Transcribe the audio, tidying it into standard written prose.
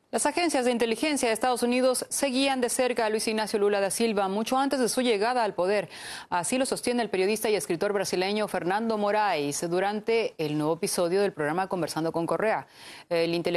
Las agencias de inteligencia de Estados Unidos seguían de cerca a Luis Ignacio Lula da Silva mucho antes de su llegada al poder. Así lo sostiene el periodista y escritor brasileño Fernando Moraes durante el nuevo episodio del programa Conversando con Correa. El